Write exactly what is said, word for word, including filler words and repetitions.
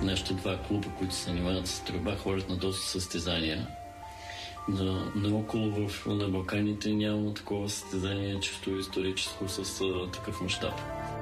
нашите два клуба, които се занимават с стрелба, ходят на доста състезания. Но наоколо в на Балканите няма такова състезание чисто историческо с а, такъв мащаб.